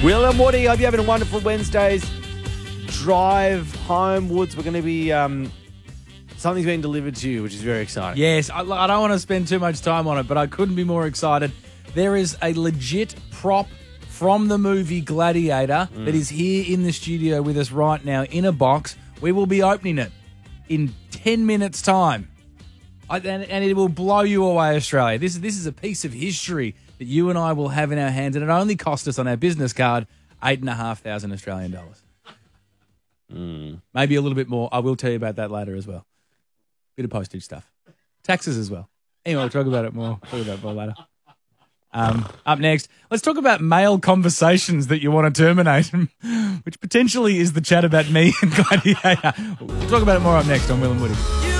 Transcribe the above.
Will and Woody, hope you're having a wonderful Wednesday's drive homewards. We're going to be, something's being delivered to you, which is very exciting. Yes, I don't want to spend too much time on it, but I couldn't be more excited. There is a legit prop from the movie Gladiator that is here in the studio with us right now in a box. We will be opening it in 10 minutes' time. And it will blow you away, Australia. This is a piece of history that you and I will have in our hands, and it only cost us on our business card $8,500 Australian dollars. Maybe a little bit more. I will tell you about that later as well. Bit of postage stuff. Taxes as well. Anyway, we'll talk about it more. Later. Up next, let's talk about male conversations that you want to terminate, which potentially is the chat about me and Gladiator. We'll talk about it more up next on Will and Woody.